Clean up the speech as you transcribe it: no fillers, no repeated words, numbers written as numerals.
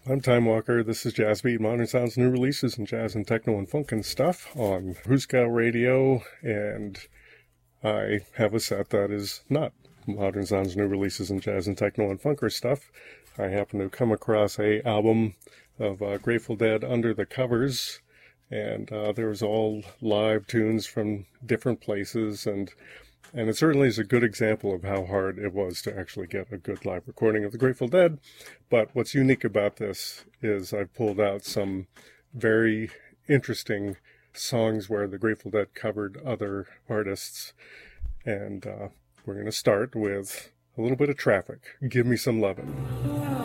I'm Time Walker. This is Jazz Beat, modern sounds, new releases, and jazz and techno and funk and stuff on Hooskow Radio. And I have a set that is not modern sounds, new releases, and jazz and techno and funker stuff. I happen to come across a album of Grateful Dead Under the Covers, and there was all live tunes from different places, and it certainly is a good example of how hard it was to actually get a good live recording of the Grateful Dead. But what's unique about this is I've pulled out some very interesting songs where the Grateful Dead covered other artists. And we're going to start with a little bit of Traffic. Give Me Some Lovin'.